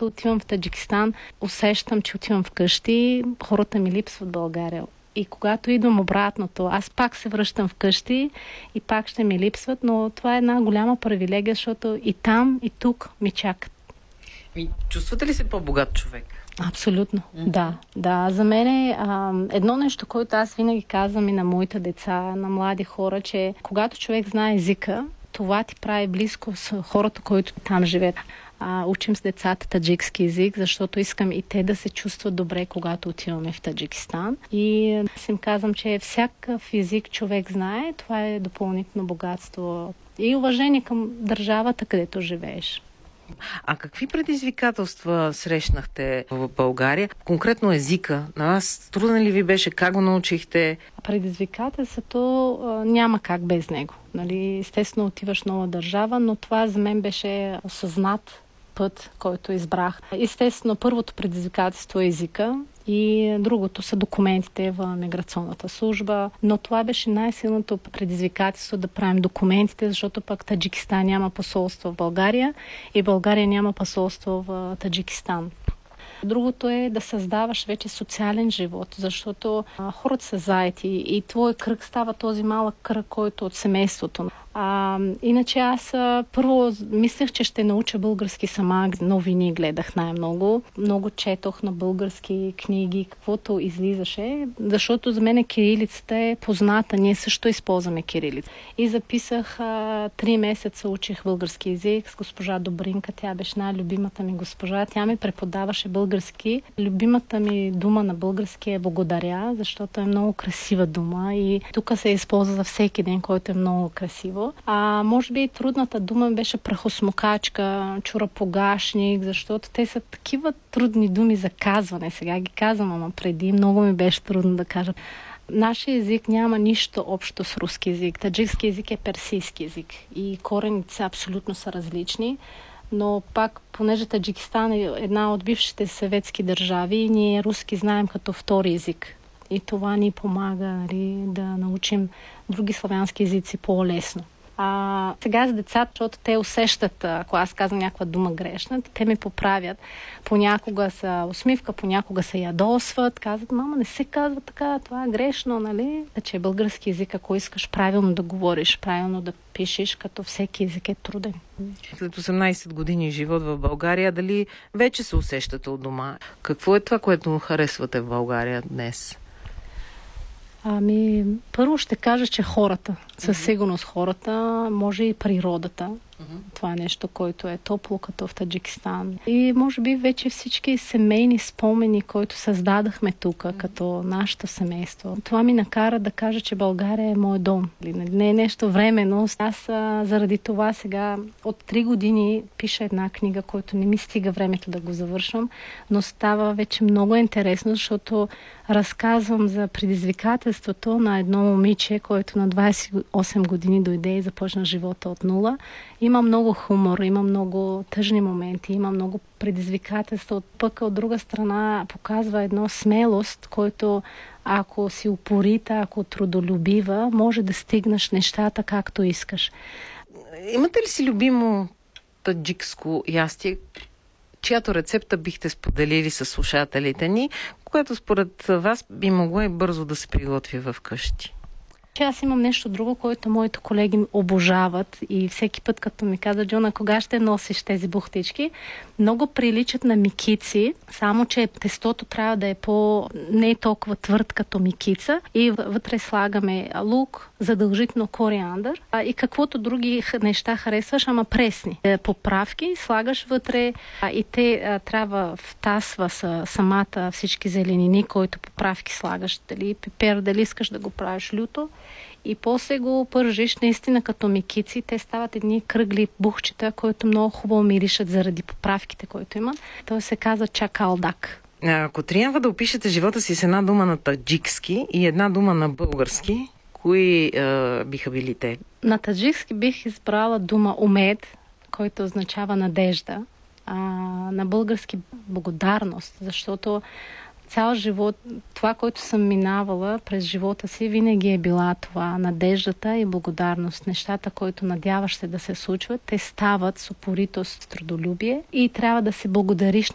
когато отивам в Таджикистан, усещам, че отивам вкъщи, хората ми липсват в България. И когато идвам обратното, аз пак се връщам вкъщи и пак ще ми липсват, но това е една голяма привилегия, защото и там, и тук ми чакат. Чувствате ли се по-богат човек? Абсолютно, да. За мен е едно нещо, което аз винаги казвам и на моите деца, на млади хора, че когато човек знае езика, това ти прави близко с хората, които там живеят. Учим с децата таджикски език, защото искам и те да се чувстват добре, когато отиваме в Таджикистан. И аз им казвам, че всякакъв език човек знае, това е допълнително богатство и уважение към държавата, където живееш. А какви предизвикателства срещнахте в България? Конкретно езика. На вас труден ли ви беше? Как го научихте? Предизвикателството няма как без него. Нали? Естествено отиваш в нова държава, но това за мен беше осъзнат път, който избрах. Естествено, първото предизвикателство е езика и другото са документите в миграционната служба, но това беше най-силното предизвикателство да правим документите, защото пък Таджикистан няма посолство в България и България няма посолство в Таджикистан. Другото е да създаваш вече социален живот, защото хората са заети и твой кръг става този малък кръг, който от семейството. Иначе аз първо мислех, че ще науча български сама, новини гледах най-много. Много четох на български книги, каквото излизаше, защото за мен кирилицата е позната. Ние също използваме кирилица. И записах 3 месеца учих български език с госпожа Добринка. Тя беше най-любимата ми госпожа. Тя ми преподаваше български. Любимата ми дума на български е благодаря, защото е много красива дума и тук се използва за всеки ден, който е много красиво. Може би трудната дума беше прахосмокачка, чурапогашник, защото те са такива трудни думи за казване. Сега ги казвам, ама преди много ми беше трудно да кажа. Нашия език няма нищо общо с руски език. Таджикски език е персийски език и корените абсолютно са различни. Но пак, понеже Таджикистан е една от бившите съветски държави, ние руски знаем като втори език. И това ни помага да научим други славянски езици по-лесно. Сега с децата, защото те усещат, ако аз казвам някаква дума грешна, те ме поправят. Понякога са усмивка, понякога се ядосват, казват, мама, не се казва така, това е грешно, нали? Че български език, ако искаш правилно да говориш, правилно да пишеш, като всеки език е труден. След 18 години живот в България, дали вече се усещате от дома? Какво е това, което харесвате в България днес? Първо ще кажа, че хората, със сигурност хората, може и природата. Това е нещо, което е топло, като в Таджикистан. И може би вече всички семейни спомени, които създадахме тук, като нашето семейство. Това ми накара да кажа, че България е мой дом. Не е нещо временно. Аз заради това сега от 3 години пиша една книга, която не ми стига времето да го завършвам, но става вече много интересно, защото разказвам за предизвикателството на едно момиче, което на 28 години дойде и започна живота от нула. Има много хумор, има много тъжни моменти, има много предизвикателства. Пък от друга страна показва едно смелост, който ако си упорита, ако трудолюбива, може да стигнеш нещата както искаш. Имате ли си любимо таджикско ястие, чиято рецепта бихте споделили с слушателите ни, което според вас би могло и бързо да се приготви в къщи? Аз имам нещо друго, което моите колеги обожават и всеки път, като ми каза, Джона, кога ще носиш тези бухтички, много приличат на микици, само че тестото трябва да е не е толкова твърд като микица и вътре слагаме лук, задължително кориандър и каквото други неща харесваш, ама пресни. Поправки слагаш вътре и те трябва втасва самата всички зеленини, които поправки слагаш. Дали пипер, дали искаш да го правиш люто. И после го пържиш наистина като микици. Те стават едни кръгли бухчета, които много хубаво миришат заради поправките, които имат. Той се казва чакалдак. Ако трябва да опишете живота си с една дума на таджикски и една дума на български, кои биха били те? На таджикски бих избрала дума умед, който означава надежда. На български благодарност, защото цял живот, това, което съм минавала през живота си, винаги е била това надеждата и благодарност. Нещата, които надяваш се да се случват, те стават с упоритост, с трудолюбие и трябва да се благодариш